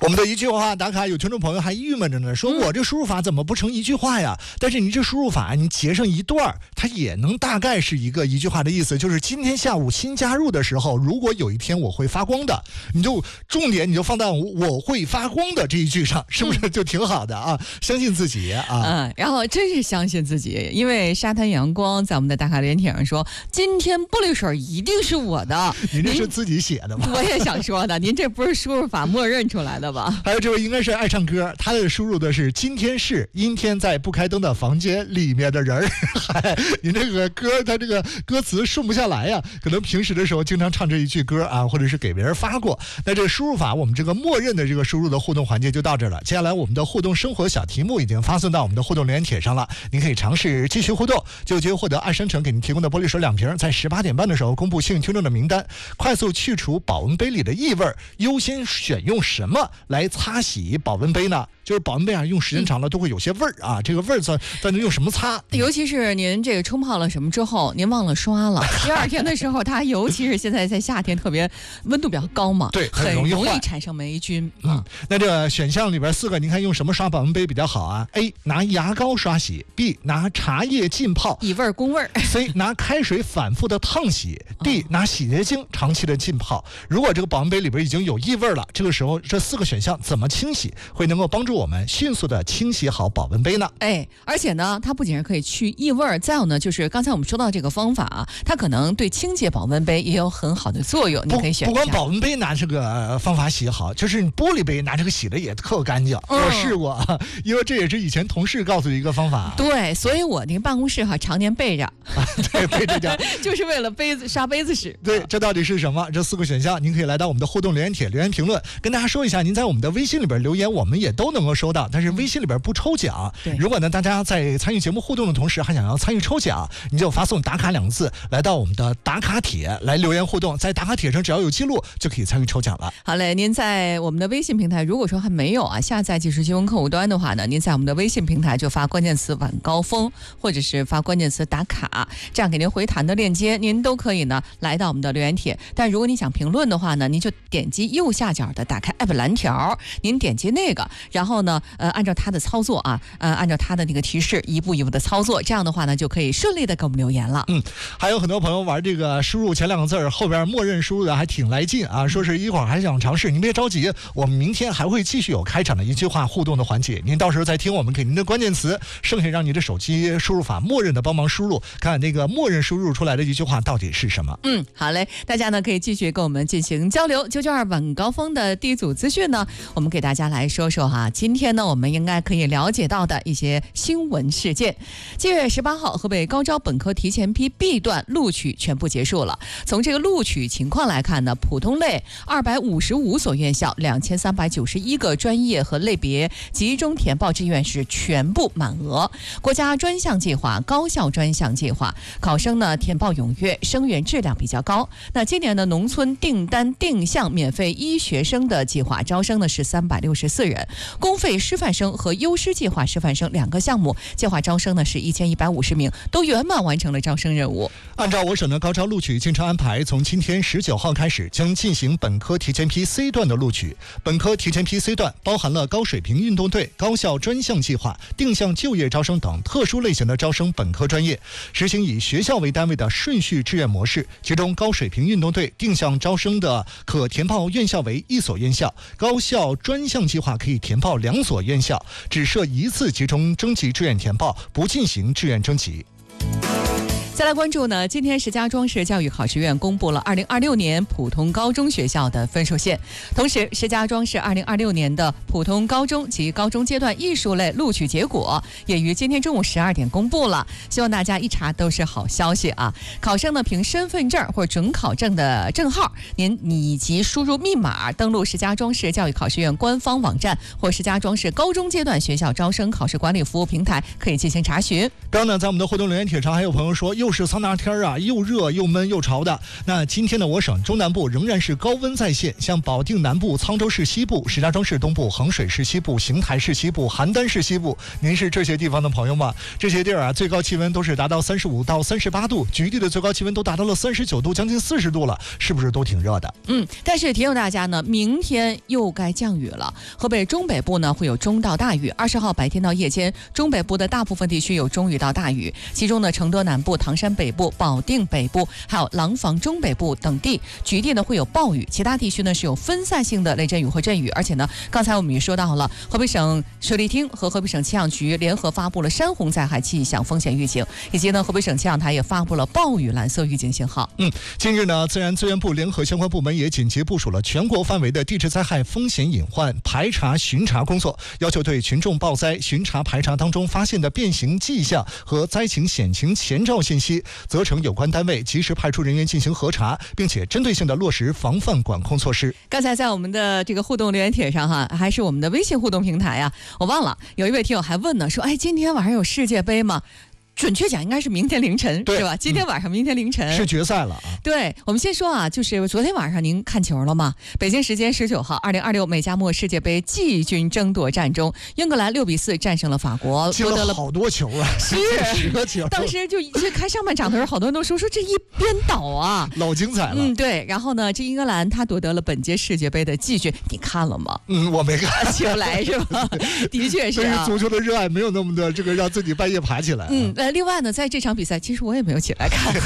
我们的一句话打卡，有听众朋友还郁闷着呢，说我这输入法怎么不成一句话呀？但是你这输入法你截上一段，它也能大概是一句话的意思，就是今天下午新加入的时候，如果有一天我会发光的，你就重点你就放到我会发光的这一句上，是不是就挺好的啊？相信自己啊。 然后真是相信自己，因为沙滩阳光在我们的打卡连帖上说，今天玻璃水一定是我的。 您这是自己写的吗？ 我也想说的，您这不是输入法默认出来的吧？ 还有这位应该是爱唱歌，他的输入的是今天是阴天在不开灯的房间里面的人儿。您这个歌他这个歌词顺不下来呀，可能平时的时候经常唱这一句歌啊，或者是给别人发过。那这个输入法我们这个默认的这个输入的互动环节就到这儿了。接下来我们的互动生活小题目已经发送到我们的互动留言帖上了，您可以尝试继续互动，就有机会获得爱商城给您提供的玻璃水2瓶，在18点半的时候公布幸运听众的名单，快速去除保温杯里的异味，优先选用什么来擦洗保温杯呢？就是保温杯啊，用时间长了都会有些味儿啊，这个味儿咱能用什么擦？ 尤其是您这个冲泡了什么之后，您忘了刷了，第二天的时候，它尤其是现在在夏天特别温度比较高嘛， 对， 很容易产生霉菌。 那这个选项里边4个，您看用什么刷保温杯比较好啊 ？A. 拿牙膏刷洗 ，B. 拿茶叶浸泡， 以味攻味 ；C. 拿开水反复的烫洗；D. 拿洗洁精长期的浸泡。如果这个保温杯里边已经有异味了，这个时候这4个选项怎么清洗会能够帮助我们迅速的清洗好保温杯呢？ 而且呢，它不仅是可以去异味，再有呢，就是刚才我们说到这个方法啊，它可能对清洁保温杯也有很好的作用。你可以选一下。 不光保温杯拿这个方法洗好，就是你玻璃杯拿这个洗的也特干净。我试过，因为这也是以前同事告诉的一个方法。 对，所以我那个办公室常年备着。 对，备着点， 就是为了刷杯子使。 对，这到底是什么？这4个选项，您可以来到我们的互动留言帖留言评论，跟大家说一下。您在我们的微信里边留言，我们也都能够收到，但是微信里边不抽奖。如果呢，大家在参与节目互动的同时，还想要参与抽奖，你就发送打卡2个字来到我们的打卡帖来留言互动，在打卡帖上只要有记录就可以参与抽奖了。 好嘞，您在我们的微信平台，如果说还没有下载即时新闻客户端的话呢，您在我们的微信平台就发关键词晚高峰，或者是发关键词打卡，这样给您回弹的链接，您都可以呢来到我们的留言帖。但如果你想评论的话呢，您就点击右下角的打开 app 蓝条，您点击那个，然后呢按照它的操作按照它的那个提示一步一步的操作，这样的话呢就可以顺利的给我们留言了。 还有很多朋友玩这个输入前2个字后边默认输入的还挺来劲啊，说是一会儿还想尝试，您别着急，我们明天还会继续有开场的一句话互动的环节，您到时候再听我们给您的关键词，剩下让你的手机输入法默认的帮忙输入，看看那个默认输入出来的一句话到底是什么。 好嘞，大家呢可以继续跟我们进行交流。992晚高峰的第一组资讯呢，我们给大家来说说今天呢我们应该可以了解到的一些新闻事件。7月18号，河北高招本科提前批 B 段录取全部结束了。从这个录取情况来看呢，普通类255所院校2391个专业和类别集中填报志愿是全部满额。国家专项计划、高校专项计划考生呢填报踊跃，生源质量比较高。那今年的农村订单定向免费医学生的计划招生呢是364人，公费师范生和优师计划师范生2个项目计划招生呢是1150名，都圆满完成了招生任务。 按照我省的高招录取进程安排，从今天19号开始将进行本科提前批 C 段的录取。本科提前批 C 段包含了高水平运动队、高校专项计划、定向就业招生等特殊类型的招生本科专业，实行以学校为单位的顺序志愿模式。其中高水平运动队定向招生的可填报院校为1所院校，高校专项计划可以填报2所院校，只设1次集中征集志愿填报，不进行志愿征集。 再来关注呢，今天石家庄市教育考试院公布了2026年普通高中学校的分数线，同时石家庄市2026年的普通高中及高中阶段艺术类录取结果也于今天中午12点公布了，希望大家一查都是好消息啊！考生呢凭身份证或准考证的证号，您以及输入密码登录石家庄市教育考试院官方网站或石家庄市高中阶段学校招生考试管理服务平台，可以进行查询。 刚呢，在我们的互动留言帖上还有朋友说， 又是桑拿天啊，又热又闷又潮的。那今天的我省中南部仍然是高温在线，像保定南部、沧州市西部、石家庄市东部、衡水市西部、邢台市西部、邯郸市西部，您是这些地方的朋友吗？这些地儿啊，最高气温都是达到35到38度，局地的最高气温都达到了39度，将近40度了，是不是都挺热的？ 但是提醒大家呢，明天又该降雨了。河北中北部呢会有中到大雨，20号白天到夜间，中北部的大部分地区有中雨到大雨，其中呢承德南部、唐山北部、保定北部，还有廊坊中北部等地，局地呢会有暴雨，其他地区呢是有分散性的雷阵雨或阵雨。而且呢，刚才我们也说到了，河北省水利厅和河北省气象局联合发布了山洪灾害气象风险预警，以及呢河北省气象台也发布了暴雨蓝色预警信号。 近日呢，自然资源部联合相关部门也紧急部署了全国范围的地质灾害风险隐患排查巡查工作，要求对群众报灾、巡查排查当中发现的变形迹象和灾情险情前兆信息，责成有关单位及时派出人员进行核查，并且针对性的落实防范管控措施。 刚才在我们的这个互动留言帖上哈，还是我们的微信互动平台啊，我忘了有一位听友还问呢，说今天晚上有世界杯吗？准确讲应该是明天凌晨，是吧？今天晚上、明天凌晨是决赛了啊。 对，我们先说啊，就是昨天晚上您看球了吗？北京时间19号，2026美加墨世界杯季军争夺战中，英格兰6比4战胜了法国， 进了好多球啊， 是 10个球。 当时就看上半场的时候，好多人都说这一边倒啊， 老精彩了。 对。然后呢，这英格兰他夺得了本届世界杯的季军，你看了吗？ 我没看， 起不来是吧？的确是啊。 对于足球的热爱没有那么的这个让自己半夜爬起来。 另外呢，在这场比赛，其实我也没有起来看。